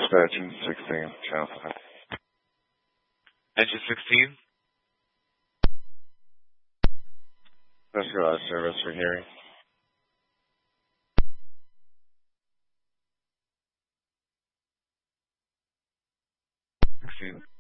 Engine 16, channel 5. Engine 16? Specialized service for hearing. 16.